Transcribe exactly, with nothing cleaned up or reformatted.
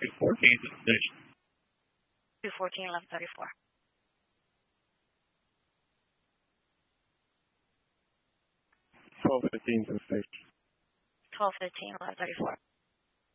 two fourteen to the station. two fourteen, eleven thirty-four. twelve fifteen to the station. twelve fifteen, eleven thirty-four.